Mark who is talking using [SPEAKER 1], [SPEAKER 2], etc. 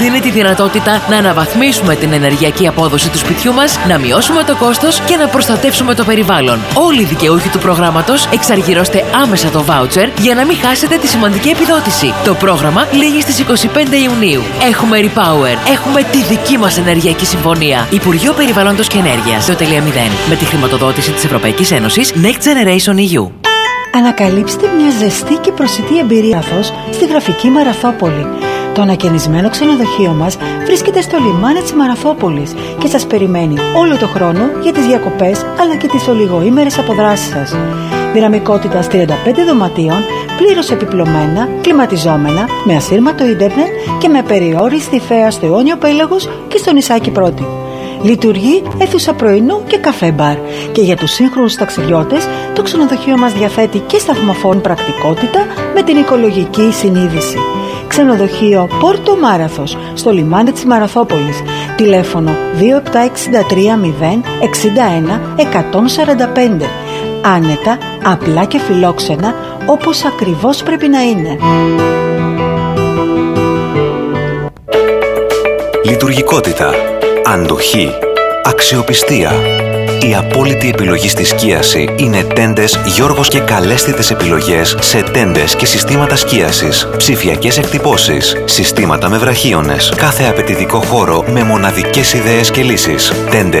[SPEAKER 1] δίνει τη δυνατότητα να αναβαθμίσουμε την ενεργειακή απόδοση του σπιτιού μας, να μειώσουμε το κόστος και να προστατεύσουμε το περιβάλλον. Όλοι οι δικαιούχοι του προγράμματος εξαργυρώστε άμεσα το βάουτσερ για να μην χάσετε τη σημαντική επιδότηση. Το πρόγραμμα λήγει στις 25 Ιουνίου. Έχουμε Repower. Έχουμε τη δική μας ενεργειακή συμφωνία. Υπουργείο Περιβάλλοντος και Ενέργειας 2.0 με τη χρηματοδότηση της Ευρωπαϊκής Ένωσης Next Generation EU.
[SPEAKER 2] Ανακαλύψτε μια ζεστή και προσιτή εμπειρία στη γραφική Μαραθόπολη. Το ανακαινισμένο ξενοδοχείο μας βρίσκεται στο λιμάνι της Μαραθόπολης και σας περιμένει όλο το χρόνο για τις διακοπές αλλά και τις ολιγοήμερες αποδράσεις σας. Δυναμικότητας 35 δωματίων, πλήρως επιπλωμένα, κλιματιζόμενα, με ασύρματο ίντερνετ και με περιόριστη θέα στο Αιώνιο Πέλαγος και στο νησάκι Πρώτη. Λειτουργεί αίθουσα πρωινού και καφέ μπαρ και για τους σύγχρονους ταξιδιώτες το ξενοδοχείο μας διαθέτει και σταθμοφόρη πρακτικότητα με την οικολογική συνείδηση. Ξενοδοχείο Πόρτο Μάραθος στο λιμάνι της Μαραθόπολης. Τηλέφωνο 27630 61 145. Άνετα, απλά και φιλόξενα, όπως ακριβώς πρέπει να είναι.
[SPEAKER 3] Λειτουργικότητα, αντοχή, αξιοπιστία. Η απόλυτη επιλογή στη σκίαση είναι τέντες Γιώργος και καλέσθητες επιλογές σε τέντες και συστήματα σκίασης, ψηφιακές εκτυπώσεις, συστήματα με βραχίονες, κάθε απαιτητικό χώρο με μοναδικές ιδέες και λύσεις. Τέντες